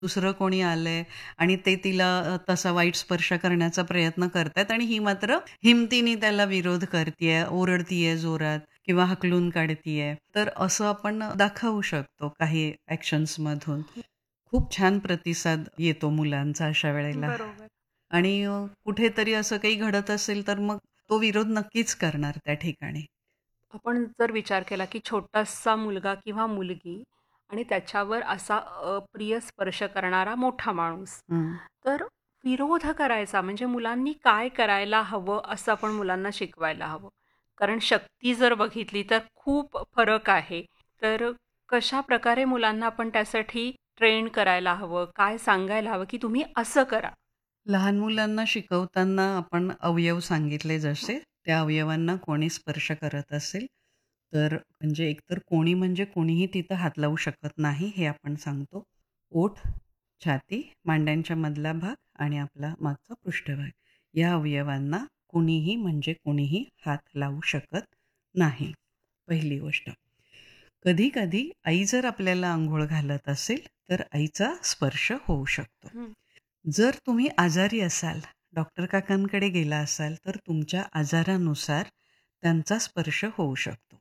दुसरं कोणी आलंय आणि ते तिला तसा वाईट स्पर्श करण्याचा प्रयत्न करतायत आणि ही मात्र हिमतीने त्याला विरोध करतीये, ओरडतीये जोरात किंवा हाकलून काढतीये. तर असं आपण दाखवू शकतो काही ॲक्शन्समधून. खूप छान प्रतिसाद येतो मुलांचा अशा वेळेला. बरोबर. आणि कुठेतरी असं काही घडत असेल तर मग तो विरोध नक्कीच करणार त्या ठिकाणी. आपण जर विचार केला, की छोटासा मुलगा किंवा मुलगी आणि त्याच्यावर असा अप्रिय स्पर्श करणारा मोठा माणूस. हं. तर विरोध करायचा म्हणजे मुलांनी काय करायला हवं, असं आपण मुलांना शिकवायला हवं. कारण शक्ती जर बघितली तर खूप फरक आहे. तर कशाप्रकारे मुलांना आपण त्यासाठी ट्रेन करायला हवं, काय सांगायला हवं, की तुम्ही असं करा? लहान मुलांना शिकवताना आपण अवयव सांगितले जसे, त्या अवयवांना कोणी स्पर्श करत असेल, तर म्हणजे एकतर कोणी म्हणजे कोणीही तिथं हात लावू शकत नाही हे आपण सांगतो. ओठ, छाती, मांड्यांच्या मधला भाग आणि आपला मागचा पृष्ठभाग. या अवयवांना कुणीही म्हणजे कुणीही हात लावू शकत नाही. पहिली गोष्ट. कधी-कधी आई जर आपल्याला अंघोळ घालत असेल, तर आईचा स्पर्श होऊ शकतो. हं. जर तुम्ही आजारी असाल, डॉक्टर काकांकडे गेला असाल, तर तुमच्या आजारानुसार त्यांचा स्पर्श होऊ शकतो.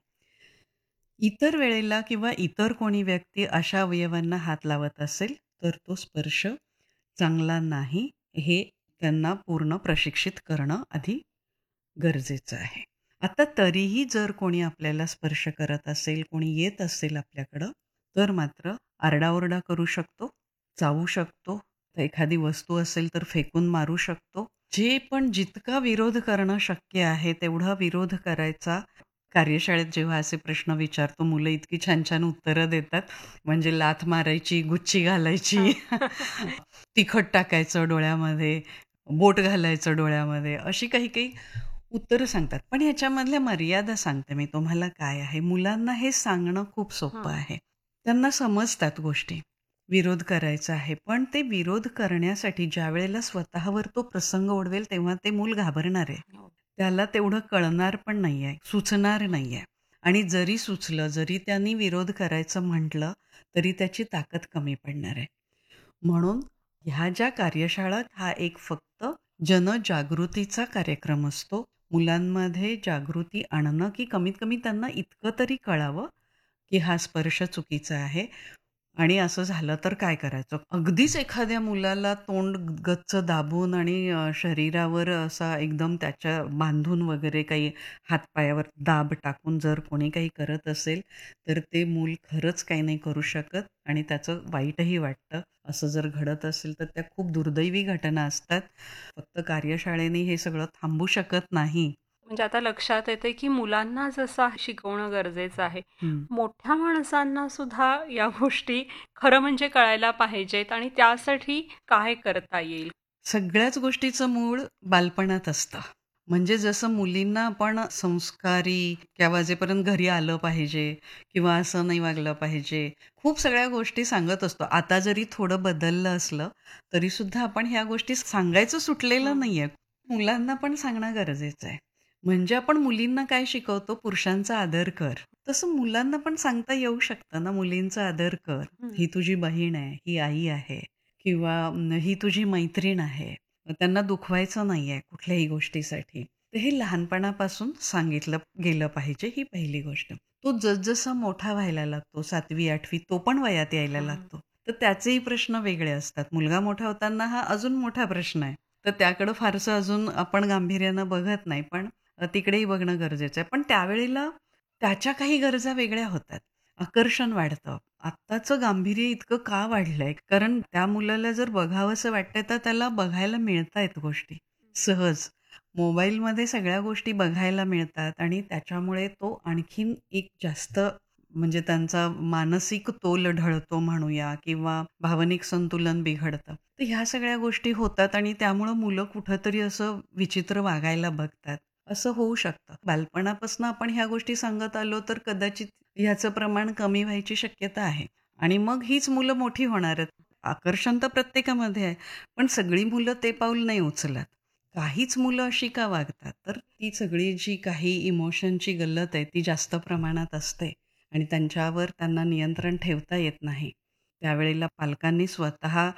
इतर वेळेला किंवा इतर कोणी व्यक्ती अशा अवयवांना हात लावत असेल, तर तो स्पर्श चांगला नाही, हे त्यांना पूर्ण प्रशिक्षित करणं आधी गरजेचं आहे. आता तरीही जर कोणी आपल्याला स्पर्श करत असेल, कोणी येत असेल आपल्याकडं, तर मात्र आरडाओरडा करू शकतो, चावू शकतो, एखादी वस्तू असेल तर फेकून मारू शकतो. जे पण जितका विरोध करणं शक्य आहे, तेवढा विरोध करायचा. कार्यशाळेत जेव्हा असे प्रश्न विचारतो, मुलं इतकी छान-छान उत्तरं देतात. म्हणजे लाथ मारायची, गुच्ची घालायची, हां. तिखट टाकायचं डोळ्यामध्ये, बोट घालायचं डोळ्यामध्ये, अशी काही-काही उत्तरं सांगतात. पण ह्याच्यामधल्या मर्यादा सांगते मी तुम्हाला काय आहे. मुलांना हे सांगणं खूप सोपं हं. आहे. त्यांना समजतात गोष्टी. विरोध करायचा आहे. पण ते विरोध करण्यासाठी ज्यावेळेला स्वतःवर तो प्रसंग ओढवेल, तेव्हा ते मूल घाबरणार आहे. हो. त्याला तेवढं कळणार पण नाहीये, सुचणार नाहीये. आणि जरी सुचलं, जरी त्यांनी विरोध करायचं म्हटलं, तरी त्याची ताकद कमी पडणार आहे. म्हणून ह्या ज्या कार्यशाळा हा एक फक्त जनजागृतीचा कार्यक्रम असतो. मुलांमध्ये जागृती आणणं, की कमीत कमी त्यांना इतकं तरी कळावं, की हा स्पर्श चुकीचा आहे आणि असं झालं तर काय करायचं? अगदीच एखाद्या मुलाला तोंड गच्च दाबून आणि शरीरावर असा एकदम त्याच्या बांधून वगैरे काही हातपायावर दाब टाकून जर कोणी काही करत असेल, तर ते मूल खरंच काही नाही करू शकत आणि त्याचं वाईटही वाटतं. असं जर घडत असेल, तर त्या खूप दुर्दैवी घटना असतात. फक्त कार्यशाळेने हे सगळं थांबू शकत नाही. म्हणजे आता लक्षात येतंय, की मुलांना जसं शिकवणं गरजेचं आहे, हं. मोठ्या माणसांना सुद्धा या गोष्टी खरं म्हणजे कळायला पाहिजेत आणि त्यासाठी काय करता येईल? सगळ्याच गोष्टीचं मूळ बालपणात असतं. म्हणजे जसं मुलींना आपण संस्कारी त्या वाजेपर्यंत घरी आलं पाहिजे किंवा असं नाही वागलं पाहिजे. खूप सगळ्या गोष्टी सांगत असतो. आता जरी थोडं बदललं असलं, तरी सुद्धा आपण ह्या गोष्टी सांगायचं सुटलेलं हं, नाहीये. मुलांना पण सांगणं गरजेचं आहे. म्हणजे आपण मुलींना काय शिकवतो, पुरुषांचा आदर कर. तसं मुलांना पण सांगता येऊ शकतं ना, मुलींचा आदर कर. हं. ही तुझी बहीण आहे, ही आई आहे. किंवा ही तुझी मैत्रीण आहे. त्यांना दुखवायचं नाहीये कुठल्याही गोष्टीसाठी. तर हे लहानपणापासून सांगितलं गेलं पाहिजे ही पहिली गोष्ट. तो जसजसा मोठा व्हायला लागतो 7वी 8वी तो पण वयात यायला हं. लागतो. तर त्याचेही प्रश्न वेगळे असतात. मुलगा मोठा होताना हा अजून मोठा प्रश्न आहे. तर त्याकडं फारसं अजून आपण गांभीर्यानं बघत नाही. पण तिकडेही बघणं गरजेचं आहे. पण त्यावेळेला त्याच्या काही गरजा वेगळ्या होतात. आकर्षण वाढतं. आत्ताचं गांभीर्य इतकं का वाढलंय? कारण त्या मुलाला जर बघावसं वाटतंय, तर त्याला बघायला मिळतायत गोष्टी सहज. मोबाईलमध्ये सगळ्या गोष्टी बघायला मिळतात आणि त्याच्यामुळे तो आणखीन एक जास्त म्हणजे त्यांचा मानसिक तोल ढळतो म्हणूया किंवा भावनिक संतुलन बिघडतं. तर ह्या सगळ्या गोष्टी होतात आणि त्यामुळं मुलं कुठेतरी असं विचित्र वागायला बघतात. असं होऊ शकतं. बालपणापासून आपण ह्या गोष्टी सांगत आलो, तर कदाचित ह्याचं प्रमाण कमी व्हायची शक्यता आहे आणि मग हीच मुलं मोठी होणार आहेत. आकर्षण तर प्रत्येकामध्ये आहे, पण सगळी मुलं ते पाऊल नाही उचलत. काहीच मुलं अशी का वागतात? तर ती सगळी जी काही इमोशनची गल्लत आहे, ती जास्त प्रमाणात असते आणि त्यांच्यावर त्यांना नियंत्रण ठेवता येत नाही. त्यावेळेला पालकांनी स्वतः